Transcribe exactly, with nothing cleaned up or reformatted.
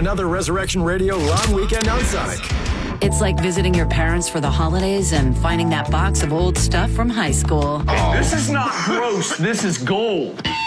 another Resurrection Radio long weekend on Sonic. It's like visiting your parents for the holidays and finding that box of old stuff from high school. Oh. This is not gross. This is gold.